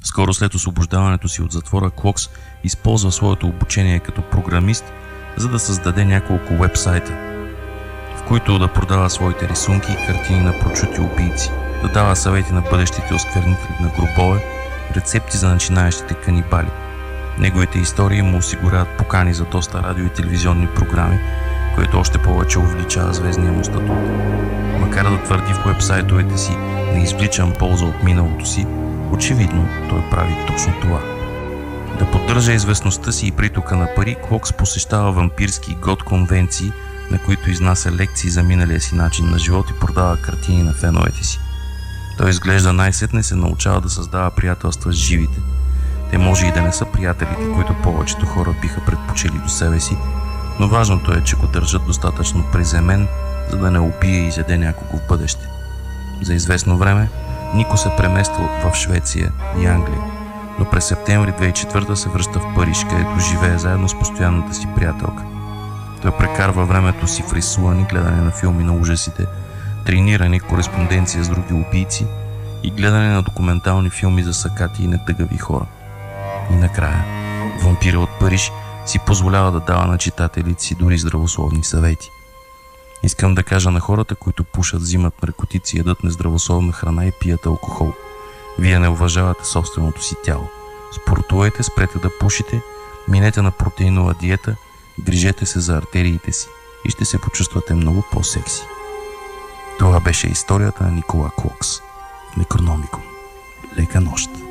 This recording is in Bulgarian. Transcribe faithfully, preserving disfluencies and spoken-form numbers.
Скоро след освобождаването си от затвора, Клокс използва своето обучение като програмист, за да създаде няколко уебсайта, в които да продава своите рисунки и картини на прочути убийци, да дава съвети на бъдещите осквернители на гробове, рецепти за начинаещите канибали. Неговите истории му осигуряват покани за доста радио и телевизионни програми, което още повече увеличава звездния му статут. Макар да твърди в уебсайтовете си „не извличам полза от миналото си“, очевидно той прави точно това. Да поддържа известността си и притока на пари, Клокс посещава вампирски и гот конвенции, на които изнася лекции за миналия си начин на живот и продава картини на феновете си. Той изглежда най-сетне се научава да създава приятелства с живите. Те може и да не са приятелите, които повечето хора биха предпочели до себе си, но важното е, че го държат достатъчно приземен, за да не убие и изяде някого в бъдеще. За известно време Нико се премества в Швеция и Англия, но през септември две хиляди и четвърта се връща в Париж, където живее заедно с постоянната си приятелка. Той прекарва времето си в рисуване, гледане на филми на ужасите, трениране, кореспонденция с други убийци и гледане на документални филми за сакати и нетъгави хора. И накрая, вампира от Париж си позволява да дава на читателите си дори здравословни съвети. Искам да кажа на хората, които пушат, взимат наркотици, ядат нездравословна храна и пият алкохол: вие не уважавате собственото си тяло. Спортувайте, спрете да пушите, минете на протеинова диета, грижете се за артериите си и ще се почувствате много по-секси. Това беше историята на Никола Клокс в Некрономикон. Лека нощ!